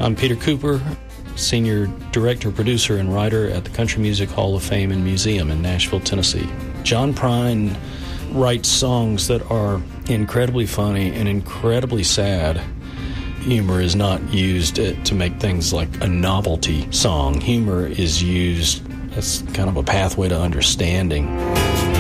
I'm Peter Cooper, Senior Director, Producer, and Writer at the Country Music Hall of Fame and Museum in Nashville, Tennessee. John Prine writes songs that are incredibly funny and incredibly sad. Humor is not used to make things like a novelty song. Humor is used as kind of a pathway to understanding.